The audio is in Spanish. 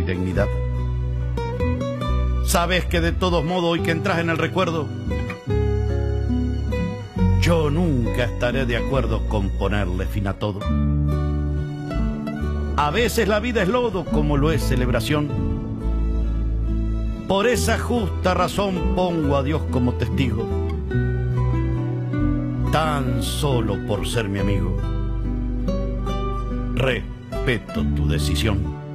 dignidad. Sabes que de todos modos hoy que entras en el recuerdo, yo nunca estaré de acuerdo con ponerle fin a todo. A veces la vida es lodo como lo es celebración. Por esa justa razón pongo a Dios como testigo, tan solo por ser mi amigo. Respeto tu decisión.